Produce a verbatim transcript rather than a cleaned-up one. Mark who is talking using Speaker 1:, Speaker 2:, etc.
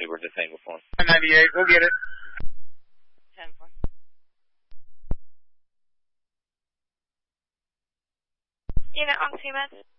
Speaker 1: we were just saying before.
Speaker 2: ninety-eight, we'll get it.
Speaker 3: ten four. Unit on C M E D.